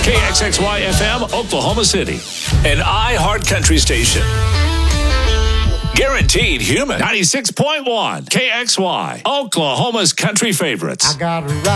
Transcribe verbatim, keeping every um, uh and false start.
K X X Y F M, Oklahoma City. An iHeart Country station. Guaranteed human. ninety-six point one K X Y, Oklahoma's country favorites. I got a